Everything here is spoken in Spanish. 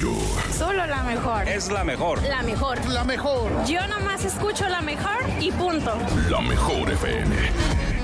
rollo. Solo la mejor. Es la mejor. La mejor. La mejor. Yo nomás escucho la mejor y punto. La mejor FM.